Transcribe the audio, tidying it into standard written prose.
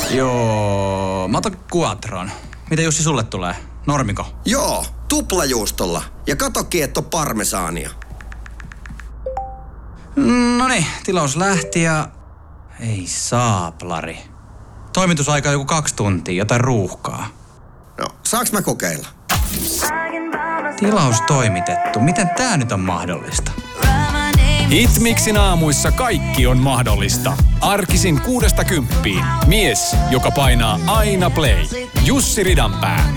Joo, mä otan Quattron. Miten Jussi sulle tulee? Normiko? Joo, tuplajuustolla. Ja kato kietto parmesaania. Noniin, tilaus lähti ja... Ei saaplari. Toimitusaika on joku 2 tuntia, jotain ruuhkaa. No, saaks mä kokeilla? Tilaus toimitettu. Miten tää nyt on mahdollista? Hitmixin aamuissa kaikki on mahdollista. Arkisin 6–10. Mies, joka painaa aina play. Jussi Ridanpää.